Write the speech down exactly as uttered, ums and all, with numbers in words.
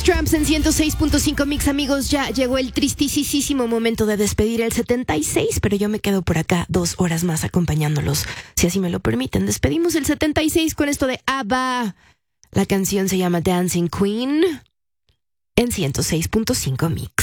Tramps en ciento seis punto cinco Mix, amigos. Ya llegó el tristisísimo momento de despedir el setenta y seis, pero yo me quedo por acá dos horas más acompañándolos, si así me lo permiten. Despedimos el setenta y seis con esto de ABBA. La canción se llama Dancing Queen en ciento seis punto cinco Mix.